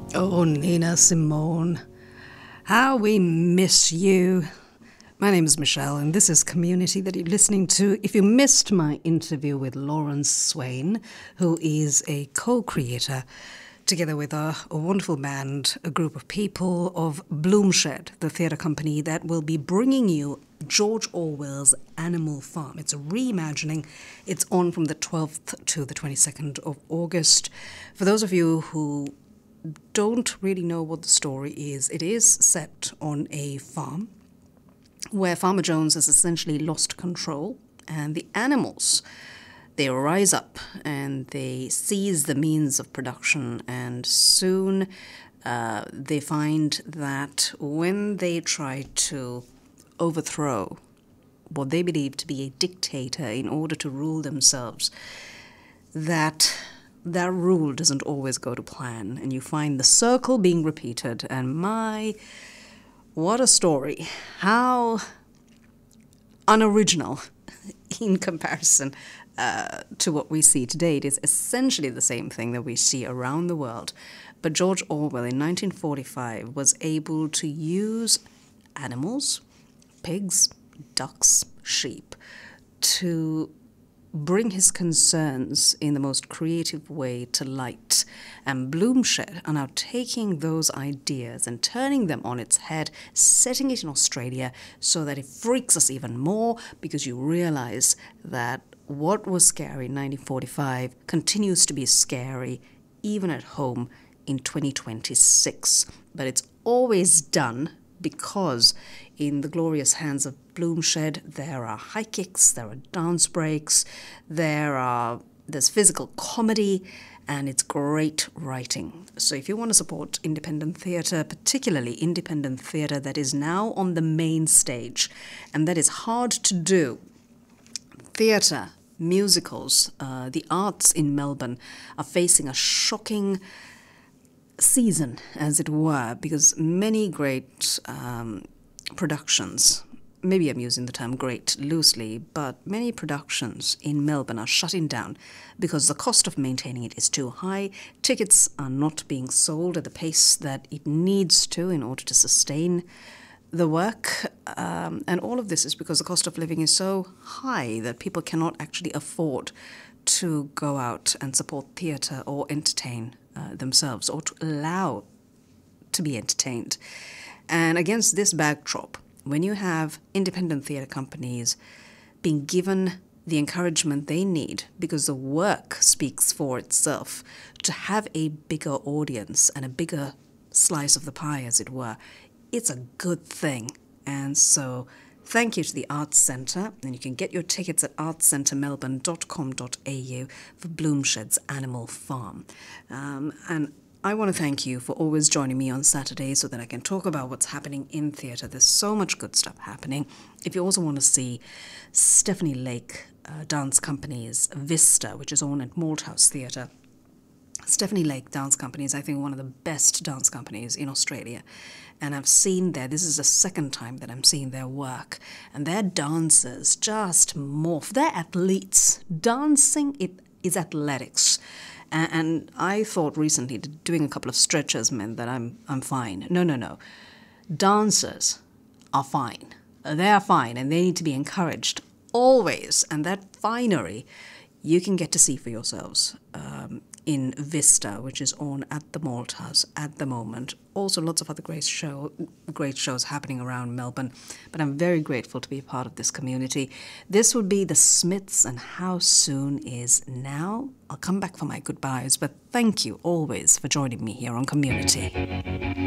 Oh, Nina Simone, how we miss you. My name is Michelle, and this is Community that you're listening to. If you missed my interview with Lawrence Swain, who is a co-creator, together with a wonderful band, a group of people of Bloomshed, the theatre company that will be bringing you George Orwell's Animal Farm. It's a reimagining. It's on from the 12th to the 22nd of August. For those of you who don't really know what the story is, it is set on a farm where Farmer Jones has essentially lost control, and the animals, they rise up and they seize the means of production, and soon they find that when they try to overthrow what they believe to be a dictator in order to rule themselves, that rule doesn't always go to plan, and you find the circle being repeated. And what a story. How unoriginal in comparison to what we see today. It is essentially the same thing that we see around the world. But George Orwell in 1945 was able to use animals, pigs, ducks, sheep, to bring his concerns in the most creative way to light. And Bloomshed are now taking those ideas and turning them on its head, setting it in Australia so that it freaks us even more, because you realize that what was scary in 1945 continues to be scary even at home in 2026. But it's always done because in the glorious hands of Bloomshed, there are high kicks, there are dance breaks, there's physical comedy, and it's great writing. So if you want to support independent theatre, particularly independent theatre that is now on the main stage, and that is hard to do, theatre, musicals, the arts in Melbourne are facing a shocking season, as it were, because many great productions, maybe I'm using the term great loosely, but many productions in Melbourne are shutting down because the cost of maintaining it is too high. Tickets are not being sold at the pace that it needs to in order to sustain the work. And all of this is because the cost of living is so high that people cannot actually afford to go out and support theatre or entertain themselves, or to allow to be entertained. And against this backdrop, when you have independent theatre companies being given the encouragement they need, because the work speaks for itself, to have a bigger audience and a bigger slice of the pie, as it were, it's a good thing. And so thank you to the Arts Centre, and you can get your tickets at artscentremelbourne.com.au for Bloomshed's Animal Farm. And I want to thank you for always joining me on Saturday so that I can talk about what's happening in theatre. There's so much good stuff happening. If you also want to see Stephanie Lake Dance Company's Vista, which is on at Malthouse Theatre, Stephanie Lake Dance Company is, I think, one of the best dance companies in Australia. And I've seen this is the second time that I'm seeing their work. And their dancers just morph. They're athletes. Dancing is athletics. And I thought recently that doing a couple of stretches meant that I'm fine. No. Dancers are fine. They are fine, and they need to be encouraged always. And that finery you can get to see for yourselves in Vista, which is on at the Malthouse at the moment. Also lots of other great shows happening around Melbourne, but I'm very grateful to be a part of this community. This would be the Smiths, and How Soon Is Now. I'll come back for my goodbyes, but thank you always for joining me here on Community.